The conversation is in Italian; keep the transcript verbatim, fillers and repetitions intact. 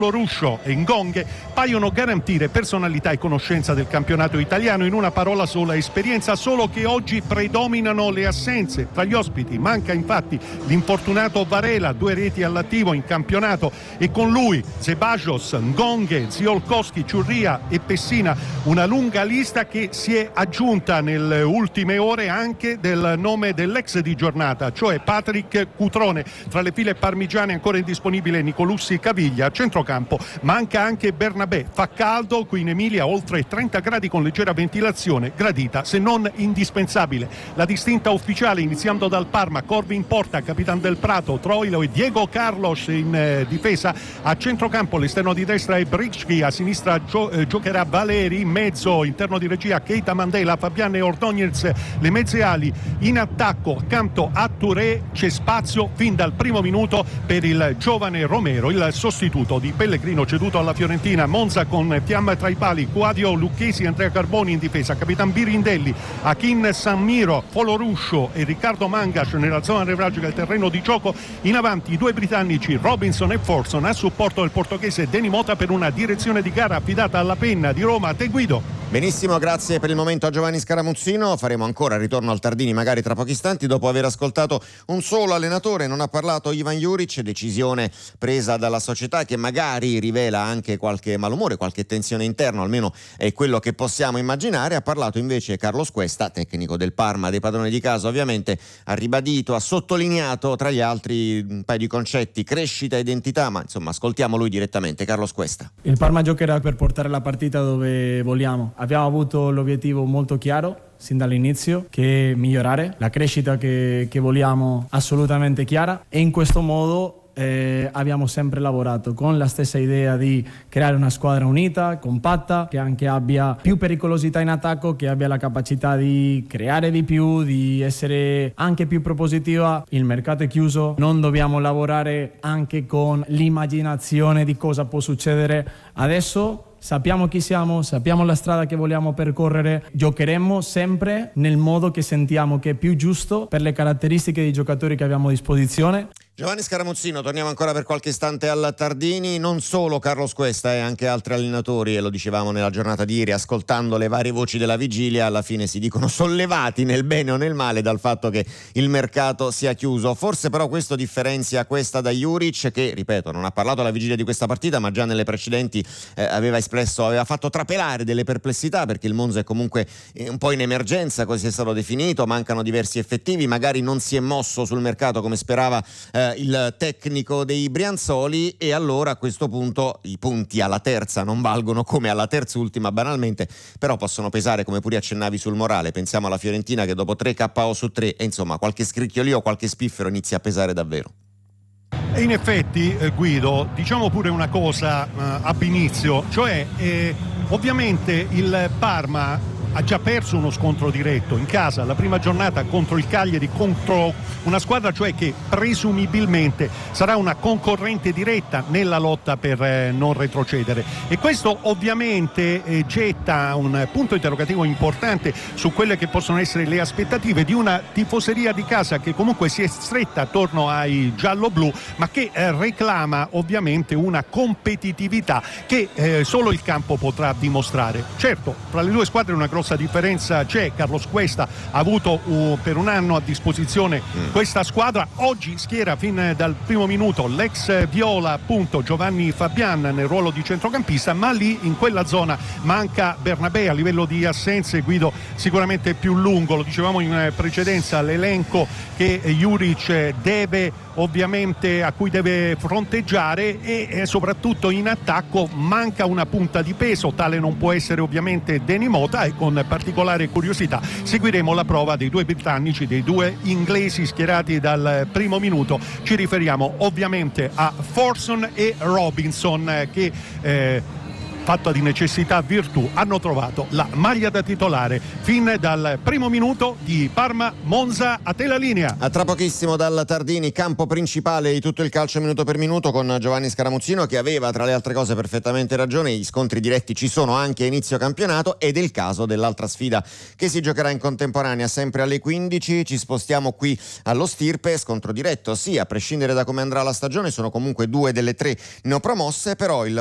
Ruscio e Ngonghe paiono garantire personalità e conoscenza del campionato italiano, in una parola sola esperienza, solo che oggi predominano le assenze. Tra gli ospiti manca infatti l'infortunato Varela, due reti all'attivo in campionato, e con lui Zebajos, Ngonghe, Ziolkowski, Ciurria e Pessina, una lunga lista che si è aggiunta nelle ultime ore anche del nome dell'ex di giornata, cioè Patrick Cutrone. Tra le file parmigiane ancora indisponibile Nicolussi Caviglia. A centrocampo manca anche Bernabé. Fa caldo qui in Emilia, oltre trenta gradi con leggera ventilazione, gradita se non indispensabile. La distinta ufficiale iniziando dal Parma: Corvi in porta, Capitan del Prato, Troilo e Diego Carlos in eh, difesa. A centrocampo l'esterno di destra è Bricchi, a sinistra gio- eh, giocherà Valeri, in mezzo interno di regia Keita Mandela, Fabian e Ordóñez le mezze ali. In attacco accanto a Touré c'è spazio fin dal primo minuto per il giovane Romero, il sostituto di Pellegrino ceduto alla Fiorentina. Monza con Fiamma tra i pali, Quadio, Lucchesi, Andrea Carboni in difesa, Capitan Birindelli, Akin Sanmiro, Foloruscio e Riccardo Mangas nella zona nevralgica del terreno di gioco. In avanti i due britannici Robinson e Forson a supporto del portoghese Deni Mota per una direzione di gara affidata alla penna di Roma. Te Guido. Benissimo, grazie per il momento a Giovanni Scaramuzzino. Faremo ancora ritorno al Tardini magari tra pochi istanti, dopo aver ascoltato un solo allenatore. Non ha parlato Ivan Juric, decisione presa dalla società che magari rivela anche qualche malumore, qualche tensione interna, almeno è quello che possiamo immaginare. Ha parlato invece Carlos Cuesta, tecnico del Parma, dei padroni di casa ovviamente. Ha ribadito, ha sottolineato tra gli altri un paio di concetti: crescita, identità, ma insomma ascoltiamo lui direttamente. Carlos Cuesta. Il Parma giocherà per portare la partita dove vogliamo. Abbiamo avuto l'obiettivo molto chiaro sin dall'inizio, che è migliorare, la crescita che, che vogliamo assolutamente chiara, e in questo modo eh, abbiamo sempre lavorato con la stessa idea di creare una squadra unita, compatta, che anche abbia più pericolosità in attacco, che abbia la capacità di creare di più, di essere anche più propositiva. Il mercato è chiuso, non dobbiamo lavorare anche con l'immaginazione di cosa può succedere adesso. Sappiamo chi siamo, sappiamo la strada che vogliamo percorrere, giocheremo sempre nel modo che sentiamo che è più giusto per le caratteristiche dei giocatori che abbiamo a disposizione. Giovanni Scaramuzzino, torniamo ancora per qualche istante al Tardini. Non solo Carlos Cuesta e anche altri allenatori, e lo dicevamo nella giornata di ieri ascoltando le varie voci della vigilia, alla fine si dicono sollevati nel bene o nel male dal fatto che il mercato sia chiuso. Forse però questo differenzia Cuesta da Juric, che ripeto non ha parlato alla vigilia di questa partita, ma già nelle precedenti eh, aveva espresso, aveva fatto trapelare delle perplessità, perché il Monza è comunque un po' in emergenza, così è stato definito, mancano diversi effettivi, magari non si è mosso sul mercato come sperava eh, il tecnico dei Brianzoli, e allora a questo punto i punti alla terza non valgono come alla terzultima banalmente, però possono pesare, come pure accennavi, sul morale. Pensiamo alla Fiorentina che dopo tre K O su tre, e insomma qualche scricchiolio, qualche spiffero inizia a pesare davvero. E in effetti eh, Guido, diciamo pure una cosa eh, ab inizio, cioè eh, ovviamente il Parma ha già perso uno scontro diretto in casa, la prima giornata contro il Cagliari, contro una squadra cioè che presumibilmente sarà una concorrente diretta nella lotta per eh, non retrocedere, e questo ovviamente eh, getta un punto interrogativo importante su quelle che possono essere le aspettative di una tifoseria di casa che comunque si è stretta attorno ai giallo-blu, ma che eh, reclama ovviamente una competitività che eh, solo il campo potrà dimostrare. Certo, tra le due squadre una grossa differenza c'è. Carlos Cuesta ha avuto uh, per un anno a disposizione mm. questa squadra, oggi schiera fin dal primo minuto l'ex Viola appunto Giovanni Fabian nel ruolo di centrocampista, ma lì in quella zona manca Bernabé. A livello di assenze, Guido, sicuramente più lungo, lo dicevamo in precedenza, l'elenco che Juric deve ovviamente a cui deve fronteggiare, e, e soprattutto in attacco manca una punta di peso, tale non può essere ovviamente Deni Mota, e con particolare curiosità seguiremo la prova dei due britannici, dei due inglesi schierati dal primo minuto. Ci riferiamo ovviamente a Forson e Robinson, che eh, fatta di necessità virtù, hanno trovato la maglia da titolare fin dal primo minuto di Parma-Monza. A te la linea. A tra pochissimo dal Tardini, campo principale di tutto il calcio minuto per minuto, con Giovanni Scaramuzzino, che aveva tra le altre cose perfettamente ragione. Gli scontri diretti ci sono anche a inizio campionato, ed è il caso dell'altra sfida che si giocherà in contemporanea sempre alle quindici. Ci spostiamo qui allo Stirpe, scontro diretto sì, a prescindere da come andrà la stagione, sono comunque due delle tre neopromosse, però il